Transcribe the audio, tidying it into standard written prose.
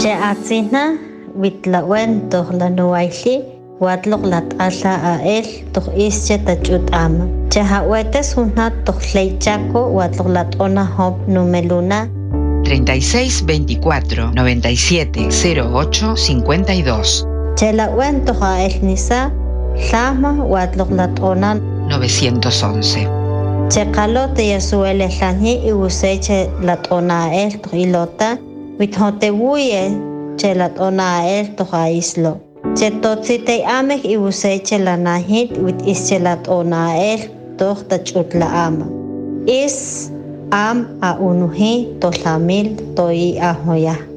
Che atzina witlawen toh la nuaili watlok lat asa a el toh ische tachut ama. Che hawetes una toh leichaco watlok lat ona hop numeluna 36 24 97 08 52. Che la wen toh a el nisa llama watlok lat ona 911. Che kalote yasuele lani y useche lat ona el toh ilota withote wuye che lat ona el toh a islo. Che totsite amek y useche la nahit wit ische lat ona el toh tachut la ama. Is am a unuhi to lamil toi ahoya.